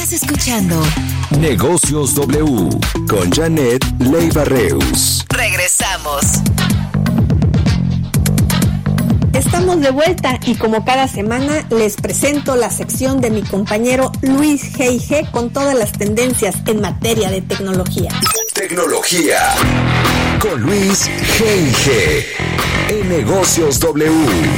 Estás escuchando Negocios W con Janet Leiva Reus. Regresamos. Estamos de vuelta y como cada semana les presento la sección de mi compañero Luis G.I.G. con todas las tendencias en materia de tecnología. Tecnología con Luis G.I.G. en Negocios W.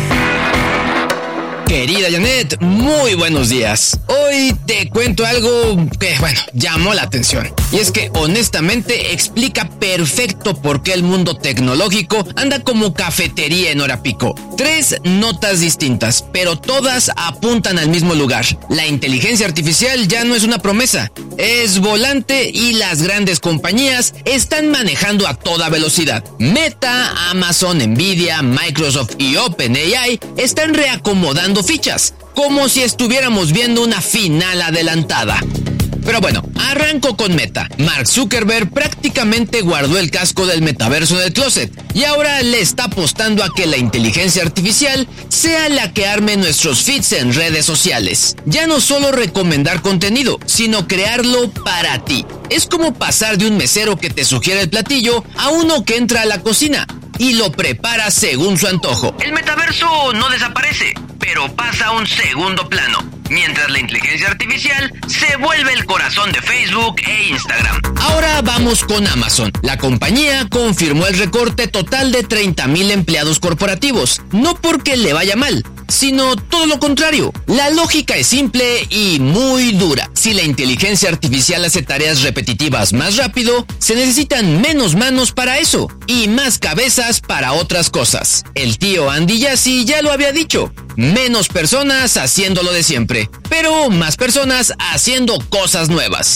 Querida Janet, muy buenos días. Hoy te cuento algo que, llamó la atención. Y es que, honestamente, explica perfecto por qué el mundo tecnológico anda como cafetería en hora pico. 3 notas distintas, pero todas apuntan al mismo lugar. La inteligencia artificial ya no es una promesa, es volante y las grandes compañías están manejando a toda velocidad. Meta, Amazon, Nvidia, Microsoft y OpenAI están reacomodando fichas, como si estuviéramos viendo una final adelantada. Pero bueno, arranco con Meta. Mark Zuckerberg prácticamente guardó el casco del metaverso en el closet y ahora le está apostando a que la inteligencia artificial sea la que arme nuestros feeds en redes sociales. Ya no solo recomendar contenido, sino crearlo para ti. Es como pasar de un mesero que te sugiere el platillo a uno que entra a la cocina y lo prepara según su antojo. El metaverso no desaparece, pero pasa a un segundo plano, mientras la inteligencia artificial se vuelve el corazón de Facebook e Instagram. Ahora vamos con Amazon. La compañía confirmó el recorte total de 30,000 empleados corporativos, no porque le vaya mal, sino todo lo contrario. La lógica es simple y muy dura. Si la inteligencia artificial hace tareas repetitivas más rápido, se necesitan menos manos para eso y más cabezas para otras cosas. El tío Andy Jassy ya lo había dicho: menos personas haciendo lo de siempre, pero más personas haciendo cosas nuevas.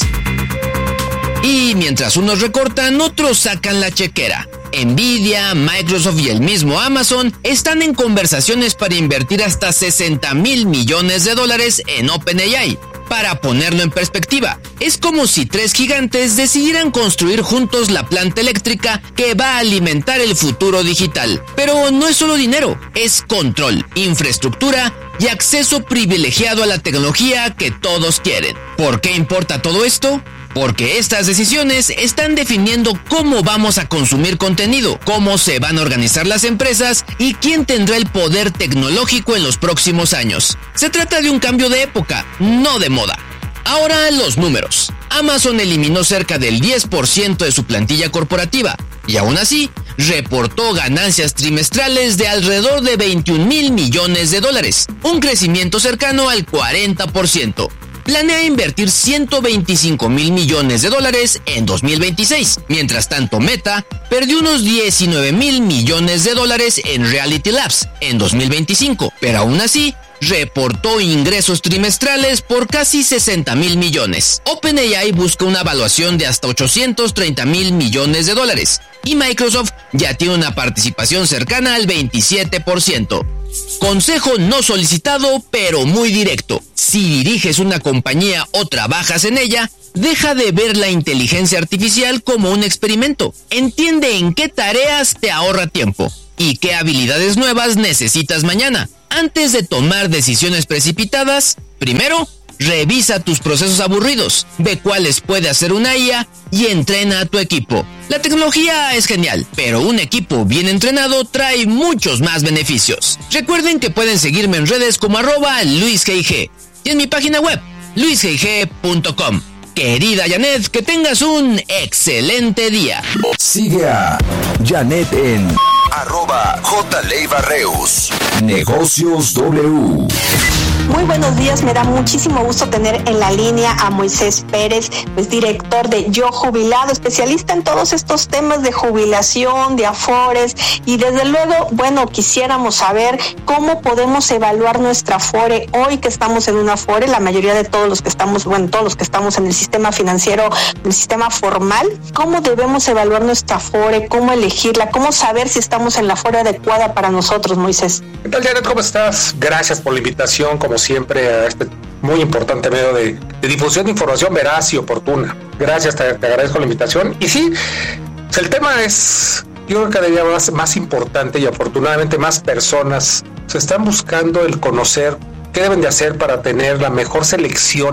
Y mientras unos recortan, otros sacan la chequera. Nvidia, Microsoft y el mismo Amazon están en conversaciones para invertir hasta $60,000 millones en OpenAI. Para ponerlo en perspectiva, es como si 3 gigantes decidieran construir juntos la planta eléctrica que va a alimentar el futuro digital. Pero no es solo dinero, es control, infraestructura y acceso privilegiado a la tecnología que todos quieren. ¿Por qué importa todo esto? Porque estas decisiones están definiendo cómo vamos a consumir contenido, cómo se van a organizar las empresas y quién tendrá el poder tecnológico en los próximos años. Se trata de un cambio de época, no de moda. Ahora los números. Amazon eliminó cerca del 10% de su plantilla corporativa y aún así reportó ganancias trimestrales de alrededor de $21,000 millones, un crecimiento cercano al 40%. Planea invertir $125,000 millones en 2026. Mientras tanto, Meta perdió unos $19,000 millones en Reality Labs en 2025, pero aún así reportó ingresos trimestrales por casi $60,000 millones. OpenAI busca una evaluación de hasta $830,000 millones y Microsoft ya tiene una participación cercana al 27%. Consejo no solicitado, pero muy directo. Si diriges una compañía o trabajas en ella, deja de ver la inteligencia artificial como un experimento. Entiende en qué tareas te ahorra tiempo y qué habilidades nuevas necesitas mañana. Antes de tomar decisiones precipitadas, primero, revisa tus procesos aburridos, ve cuáles puede hacer una IA y entrena a tu equipo. La tecnología es genial, pero un equipo bien entrenado trae muchos más beneficios. Recuerden que pueden seguirme en redes como @LuisGig y en mi página web, luisgig.com. Querida Janet, que tengas un excelente día. Sigue a Janet en @JLeivaReus. Negocios W. Muy buenos días, me da muchísimo gusto tener en la línea a Moisés Pérez, pues director de Yo Jubilado, especialista en todos estos temas de jubilación, de afores y desde luego, quisiéramos saber cómo podemos evaluar nuestra afore hoy que estamos en una afore, la mayoría de todos los que estamos, todos los que estamos en el sistema financiero, el sistema formal, ¿cómo debemos evaluar nuestra afore? ¿Cómo elegirla? ¿Cómo saber si estamos en la afore adecuada para nosotros, Moisés? ¿Qué tal, Janet? ¿Cómo estás? Gracias por la invitación, como siempre, a este muy importante medio de difusión de información veraz y oportuna. Gracias, te agradezco la invitación. Y sí, el tema es, yo creo que cada día más importante y afortunadamente más personas se están buscando el conocer qué deben de hacer para tener la mejor selección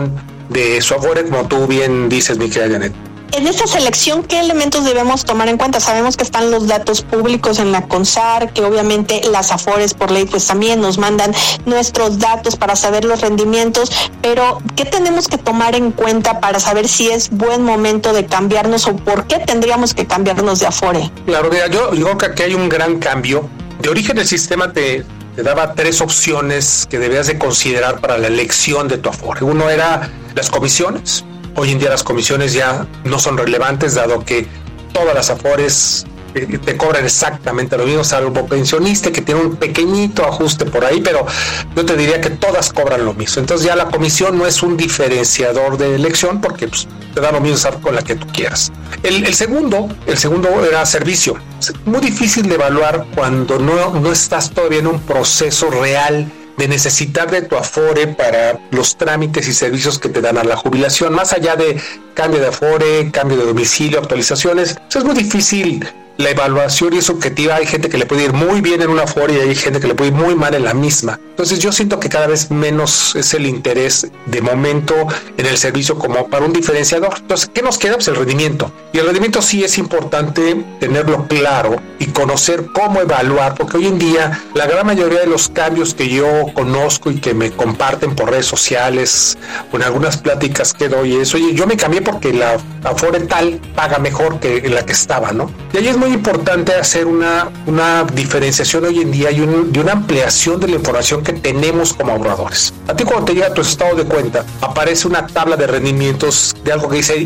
de su Afore, como tú bien dices, mi querida Janet. En esta selección, ¿qué elementos debemos tomar en cuenta? Sabemos que están los datos públicos en la CONSAR, que obviamente las Afores por ley pues también nos mandan nuestros datos para saber los rendimientos, pero ¿qué tenemos que tomar en cuenta para saber si es buen momento de cambiarnos o por qué tendríamos que cambiarnos de Afore? Claro, mira, yo digo que aquí hay un gran cambio. De origen el sistema te daba 3 opciones que debías de considerar para la elección de tu Afore. Uno era las comisiones. Hoy en día las comisiones ya no son relevantes, dado que todas las Afores te cobran exactamente lo mismo, salvo pensionista que tiene un pequeñito ajuste por ahí, pero yo te diría que todas cobran lo mismo. Entonces ya la comisión no es un diferenciador de elección, porque pues, te da lo mismo usar con la que tú quieras. El segundo era servicio. Es muy difícil de evaluar cuando no estás todavía en un proceso real de necesitar de tu Afore para los trámites y servicios que te dan a la jubilación, más allá de cambio de Afore, cambio de domicilio, actualizaciones. Es muy difícil la evaluación y es subjetiva. Hay gente que le puede ir muy bien en una Afore y hay gente que le puede ir muy mal en la misma. Entonces yo siento que cada vez menos es el interés de momento en el servicio como para un diferenciador. Entonces, ¿qué nos queda? Pues el rendimiento. Y el rendimiento sí es importante tenerlo claro y conocer cómo evaluar, porque hoy en día la gran mayoría de los cambios que yo conozco y que me comparten por redes sociales o en algunas pláticas que doy es, oye, yo me cambié porque la Afore tal paga mejor que la que estaba, ¿no? Y ahí es muy importante hacer una diferenciación hoy en día y una ampliación de la información que tenemos como ahorradores. A ti cuando te llega tu estado de cuenta, aparece una tabla de rendimientos de algo que dice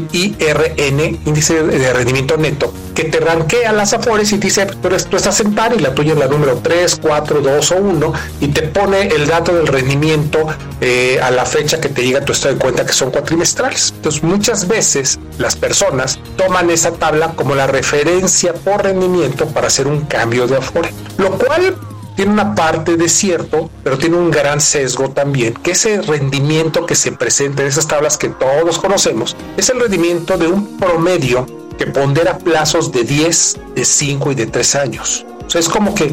IRN, índice de rendimiento neto, que te rankea las Afores y dice, tú estás en par y la tuya es la número 3, 4, 2 o 1 y te pone el dato del rendimiento a la fecha que te llega tu estado de cuenta, que son cuatrimestrales. Entonces muchas veces las personas toman esa tabla como la referencia por rendimiento para hacer un cambio de Afore, lo cual tiene una parte de cierto, pero tiene un gran sesgo también, que ese rendimiento que se presenta en esas tablas que todos conocemos es el rendimiento de un promedio que pondera plazos de 10, de 5 y de 3 años. O sea, es como que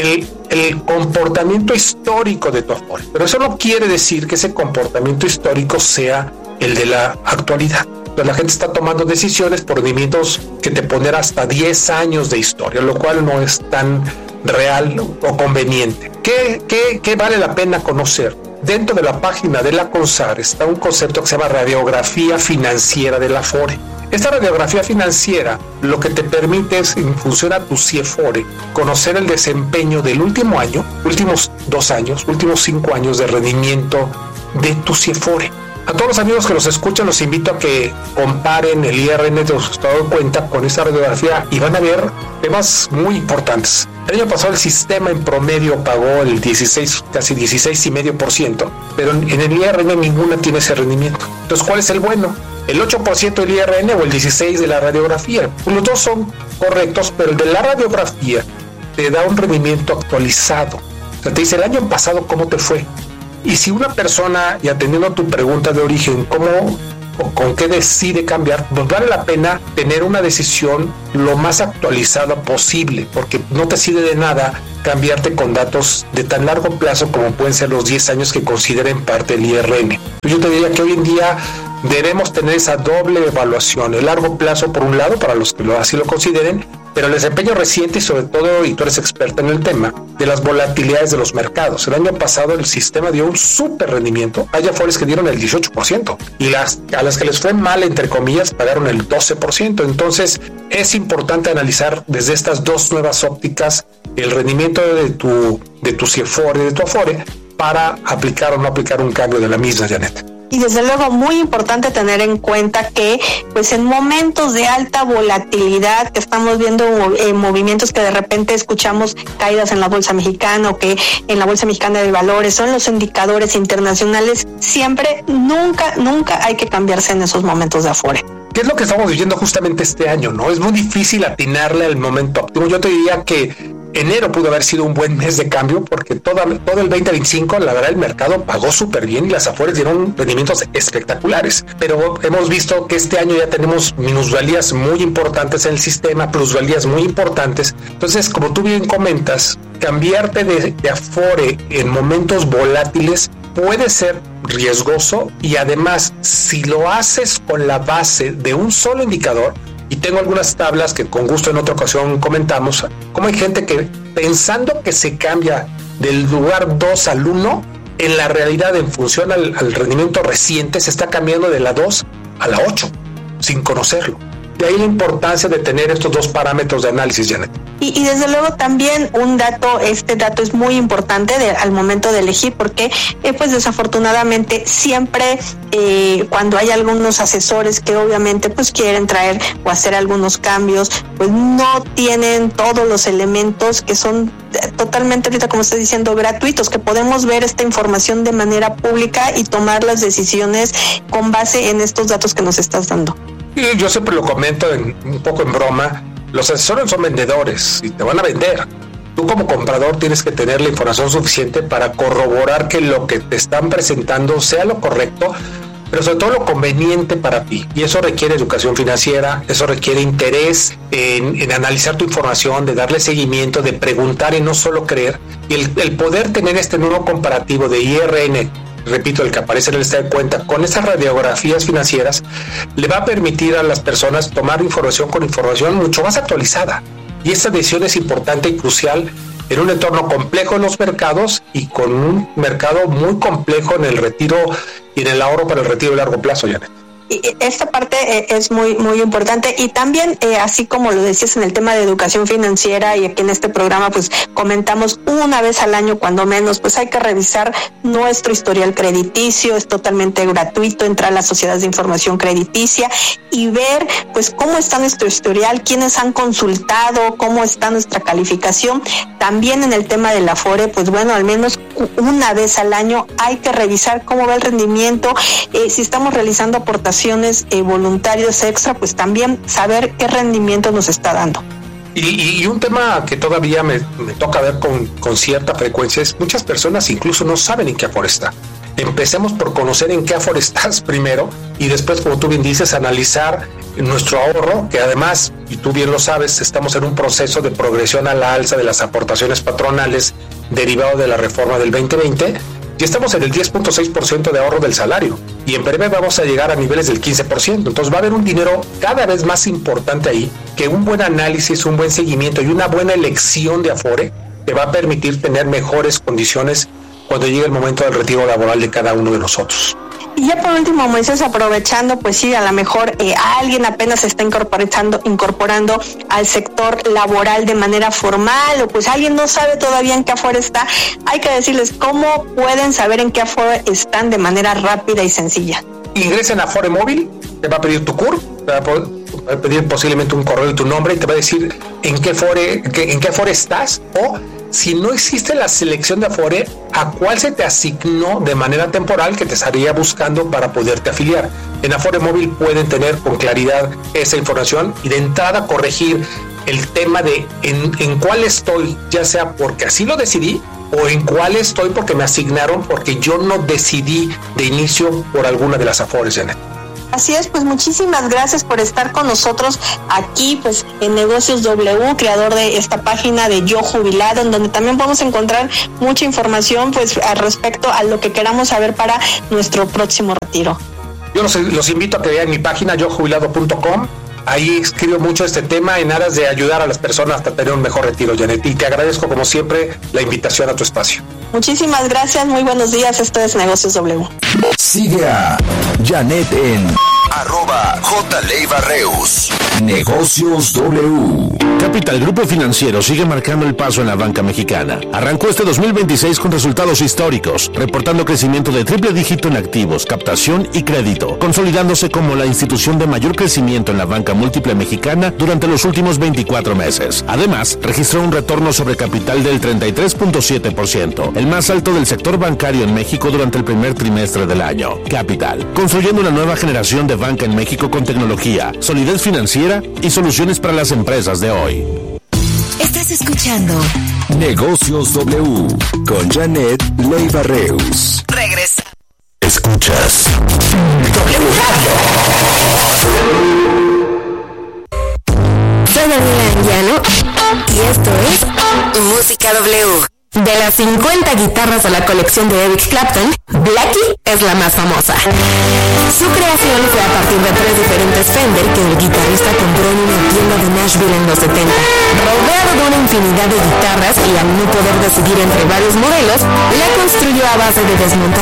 el comportamiento histórico de tu Afore, pero eso no quiere decir que ese comportamiento histórico sea el de la actualidad. La gente está tomando decisiones por rendimientos que te ponen hasta 10 años de historia, lo cual no es tan real o conveniente. ¿Qué vale la pena conocer? Dentro de la página de la CONSAR está un concepto que se llama radiografía financiera de la Afore. Esta radiografía financiera lo que te permite es, en función a tu CIEFORE, conocer el desempeño del último año, últimos 2 años, últimos 5 años de rendimiento de tu CIEFORE. A todos los amigos que los escuchan los invito a que comparen el IRN de su estado de cuenta con esta radiografía y van a ver temas muy importantes. El año pasado el sistema en promedio pagó el 16, casi 16,5%, pero en el IRN ninguna tiene ese rendimiento. Entonces, ¿cuál es el bueno? ¿El 8% del IRN o el 16% de la radiografía? Pues los dos son correctos, pero el de la radiografía te da un rendimiento actualizado. O sea, te dice el año pasado cómo te fue. Y si una persona, y atendiendo a tu pregunta de origen, ¿cómo o con qué decide cambiar? Pues vale la pena tener una decisión lo más actualizada posible, porque no te sirve de nada cambiarte con datos de tan largo plazo como pueden ser los 10 años que consideren parte del IRN. Yo te diría que hoy en día debemos tener esa doble evaluación, el largo plazo por un lado, para los que así lo consideren, pero el desempeño reciente y sobre todo, y tú eres experta en el tema, de las volatilidades de los mercados. El año pasado el sistema dio un súper rendimiento. Hay Afores que dieron el 18% y a las que les fue mal, entre comillas, pagaron el 12%. Entonces es importante analizar desde estas dos nuevas ópticas el rendimiento de tu CIEFORE, de tu Afore, para aplicar o no aplicar un cambio de la misma, Janet. Y desde luego muy importante tener en cuenta que pues en momentos de alta volatilidad, que estamos viendo movimientos que de repente escuchamos caídas en la bolsa mexicana o que en la bolsa mexicana de valores son los indicadores internacionales, siempre, nunca hay que cambiarse en esos momentos de Afore. ¿Qué es lo que estamos viviendo justamente este año, no? Es muy difícil atinarle al momento óptimo. Yo te diría que enero pudo haber sido un buen mes de cambio porque todo el 2025, la verdad, el mercado pagó súper bien y las Afores dieron rendimientos espectaculares. Pero hemos visto que este año ya tenemos minusvalías muy importantes en el sistema, plusvalías muy importantes. Entonces, como tú bien comentas, cambiarte de Afore en momentos volátiles puede ser riesgoso y además si lo haces con la base de un solo indicador, y tengo algunas tablas que con gusto en otra ocasión comentamos, como hay gente que pensando que se cambia del lugar 2 al 1, en la realidad en función al rendimiento reciente se está cambiando de la 2 a la 8 sin conocerlo. De ahí la importancia de tener estos dos parámetros de análisis, Janet. Y desde luego también este dato es muy importante al momento de elegir, porque pues desafortunadamente siempre cuando hay algunos asesores que obviamente pues quieren traer o hacer algunos cambios, pues no tienen todos los elementos que son totalmente, ahorita como estoy diciendo, gratuitos, que podemos ver esta información de manera pública y tomar las decisiones con base en estos datos que nos estás dando. Yo siempre lo comento un poco en broma, los asesores son vendedores y te van a vender. Tú como comprador tienes que tener la información suficiente para corroborar que lo que te están presentando sea lo correcto, pero sobre todo lo conveniente para ti. Y eso requiere educación financiera, eso requiere interés en analizar tu información, de darle seguimiento, de preguntar y no solo creer. Y el poder tener este nuevo comparativo de IRN, repito, el que aparece en el estado de cuenta, con esas radiografías financieras, le va a permitir a las personas tomar información con información mucho más actualizada. Y esta decisión es importante y crucial en un entorno complejo en los mercados y con un mercado muy complejo en el retiro y en el ahorro para el retiro de largo plazo, Janet. Y esta parte es muy muy importante, y también así como lo decías en el tema de educación financiera, y aquí en este programa pues comentamos una vez al año cuando menos, pues hay que revisar nuestro historial crediticio. Es totalmente gratuito entrar a las sociedades de información crediticia y ver pues cómo está nuestro historial, quiénes han consultado, cómo está nuestra calificación. También en el tema del Afore, pues bueno, al menos una vez al año hay que revisar cómo va el rendimiento, si estamos realizando aportaciones voluntarios extra, pues también saber qué rendimiento nos está dando. Y un tema que todavía me toca ver con cierta frecuencia es muchas personas incluso no saben en qué Afore está. Empecemos por conocer en qué Afore estás primero y después, como tú bien dices, analizar nuestro ahorro, que además, y tú bien lo sabes, estamos en un proceso de progresión a la alza de las aportaciones patronales derivado de la reforma del 2020. Y estamos en el 10.6% de ahorro del salario y en breve vamos a llegar a niveles del 15%. Entonces va a haber un dinero cada vez más importante ahí, que un buen análisis, un buen seguimiento y una buena elección de Afore te va a permitir tener mejores condiciones cuando llegue el momento del retiro laboral de cada uno de nosotros. Y ya por último, Moisés, aprovechando, pues sí, a lo mejor alguien apenas se está incorporando al sector laboral de manera formal, o pues alguien no sabe todavía en qué Afore está, hay que decirles cómo pueden saber en qué Afore están de manera rápida y sencilla. Ingresen a Afore Móvil, te va a pedir tu CUR, te va a pedir posiblemente un correo y tu nombre y te va a decir en qué Afore estás, o si no existe la selección de Afore, a cuál se te asignó de manera temporal que te estaría buscando para poderte afiliar. En Afore Móvil pueden tener con claridad esa información y de entrada corregir el tema de en cuál estoy, ya sea porque así lo decidí o en cuál estoy porque me asignaron porque yo no decidí de inicio por alguna de las Afores, Janet. Así es, pues muchísimas gracias por estar con nosotros aquí pues en Negocios W, creador de esta página de Yo Jubilado, en donde también podemos encontrar mucha información pues al respecto a lo que queramos saber para nuestro próximo retiro. Yo los invito a que vean mi página yojubilado.com. Ahí escribo mucho este tema en aras de ayudar a las personas a tener un mejor retiro, Janet. Y te agradezco como siempre la invitación a tu espacio. Muchísimas gracias, muy buenos días. Esto es Negocios W. Sigue a Janet en @JLeiva-Reus. Negocios W. Capital Grupo Financiero sigue marcando el paso en la banca mexicana. Arrancó este 2026 con resultados históricos, reportando crecimiento de triple dígito en activos, captación y crédito, consolidándose como la institución de mayor crecimiento en la banca múltiple mexicana durante los últimos 24 meses. Además, registró un retorno sobre capital del 33.7%, el más alto del sector bancario en México durante el primer trimestre del año. Capital, construyendo una nueva generación de banca en México con tecnología, solidez financiera y soluciones para las empresas de hoy. Estás escuchando Negocios W con Janet Leiva-Reus. Regresa. Escuchas W Radio. Soy Daniela Anguiano y esto es Música W. De las 50 guitarras de la colección de Eric Clapton, Blackie es la más famosa. Su creación fue a partir de 3 diferentes Fender que el guitarrista compró en una tienda de Nashville en los 70. Rodeado de una infinidad de guitarras y al no poder decidir entre varios modelos, la construyó a base de desmontar